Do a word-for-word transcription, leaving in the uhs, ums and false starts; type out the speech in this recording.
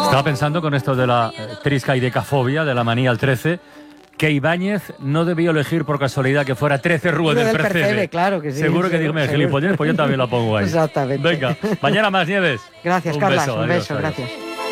Estaba pensando con esto de la eh, triscaidecafobia, de la manía al trece, que Ibáñez no debió elegir por casualidad que fuera trece Rúa del, del Percebe. Percebe. Claro que sí. Seguro que dígame gilipollas, pues yo también la pongo ahí. Exactamente. Venga, mañana más, Nieves. Gracias, un Carlas. Beso, un adiós, beso, adiós. gracias.